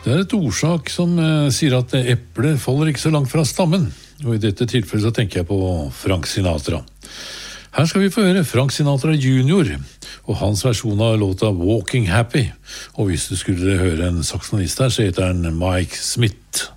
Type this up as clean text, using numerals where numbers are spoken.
Det et ordsak som sier at eplet faller ikke så langt fra stammen, og i dette tilfellet så tenker jeg på Frank Sinatra. Her skal vi få høre Frank Sinatra Jr. og hans versjon av låta Walking Happy, og hvis du skulle høre en saksofonist her, så heter han Mike Smith.